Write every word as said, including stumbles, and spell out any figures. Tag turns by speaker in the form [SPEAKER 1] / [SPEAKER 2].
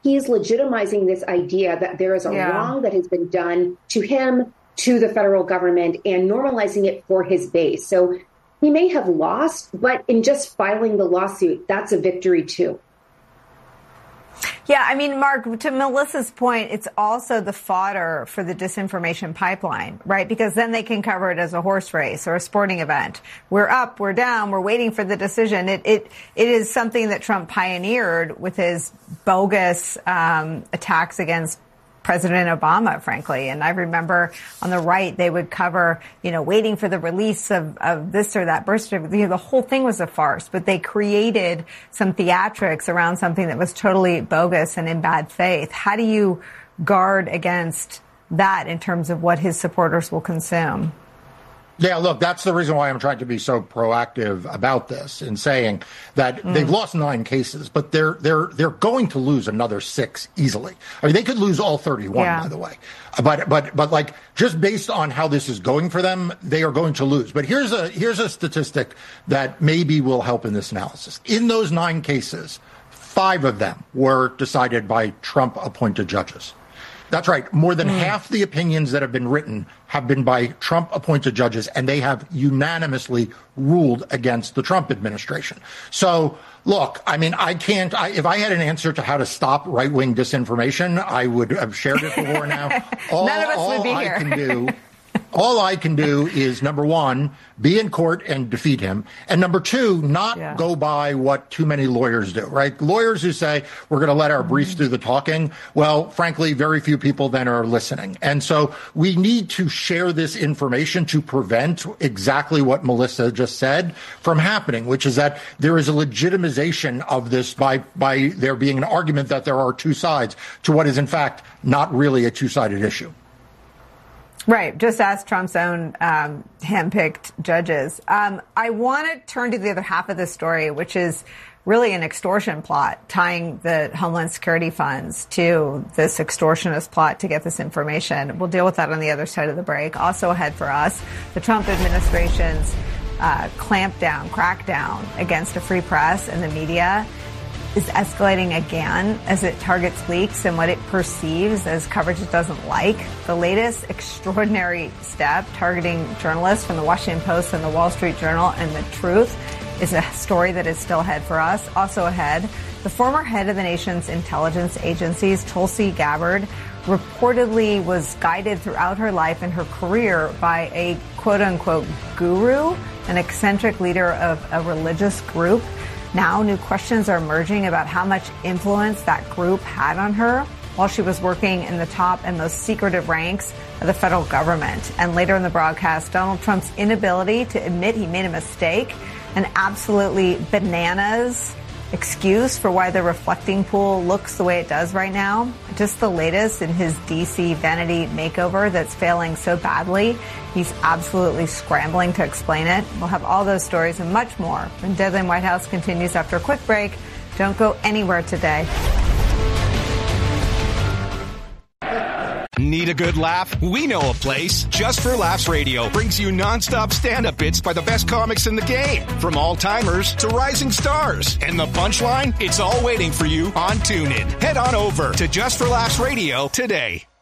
[SPEAKER 1] he's legitimizing this idea that there is a yeah. wrong that has been done to him, to the federal government, and normalizing it for his base. So he may have lost, but in just filing the lawsuit, that's a victory too.
[SPEAKER 2] Yeah, I mean, Mark, to Melissa's point, it's also the fodder for the disinformation pipeline, right? Because then they can cover it as a horse race or a sporting event. We're up, we're down, we're waiting for the decision. It it it is something that Trump pioneered with his bogus um, attacks against President Obama, frankly. And I remember on the right, they would cover, you know, waiting for the release of, of this or that burst. You know, the whole thing was a farce, but they created some theatrics around something that was totally bogus and in bad faith. How do you guard against that in terms of what his supporters will consume?
[SPEAKER 3] Yeah, look, that's the reason why I'm trying to be so proactive about this in saying that mm. they've lost nine cases, but they're they're they're going to lose another six easily. I mean, they could lose all thirty-one, yeah. by the way. But but but like just based on how this is going for them, they are going to lose. But here's a here's a statistic that maybe will help in this analysis. In those nine cases, five of them were decided by Trump-appointed judges. That's right. More than mm. half the opinions that have been written have been by Trump-appointed judges, and they have unanimously ruled against the Trump administration. So, look, I mean, I can't, I, if I had an answer to how to stop right-wing disinformation, I would have shared it before now. All,
[SPEAKER 2] None of us
[SPEAKER 3] all
[SPEAKER 2] would be
[SPEAKER 3] I
[SPEAKER 2] here.
[SPEAKER 3] can do, all I can do is, number one, be in court and defeat him. And number two, not yeah. go by what too many lawyers do, right? Lawyers who say, we're going to let our briefs do the talking. Well, frankly, very few people then are listening. And so we need to share this information to prevent exactly what Melissa just said from happening, which is that there is a legitimization of this by, by there being an argument that there are two sides to what is, in fact, not really a two-sided issue.
[SPEAKER 2] Right. Just ask Trump's own um, handpicked judges. Um, I want to turn to the other half of the story, which is really an extortion plot tying the Homeland Security funds to this extortionist plot to get this information. We'll deal with that on the other side of the break. Also ahead for us, the Trump administration's uh, clampdown, crackdown against the free press and the media is escalating again as it targets leaks and what it perceives as coverage it doesn't like. The latest extraordinary step targeting journalists from the Washington Post and the Wall Street Journal and The Truth is a story that is still ahead for us. Also ahead, the former head of the nation's intelligence agencies, Tulsi Gabbard, reportedly was guided throughout her life and her career by a quote-unquote guru, an eccentric leader of a religious group. Now, new questions are emerging about how much influence that group had on her while she was working in the top and most secretive ranks of the federal government. And later in the broadcast, Donald Trump's inability to admit he made a mistake, an absolutely bananas excuse for why the reflecting pool looks the way it does right now. Just the latest in his D C vanity makeover that's failing so badly. He's absolutely scrambling to explain it. We'll have all those stories and much more when Deadline White House continues after a quick break. Don't go anywhere today.
[SPEAKER 4] Need a good laugh? We know a place. Just for Laughs Radio brings you nonstop stand-up bits by the best comics in the game. From all-timers to rising stars. And the punchline? It's all waiting for you on TuneIn. Head on over to Just for Laughs Radio today.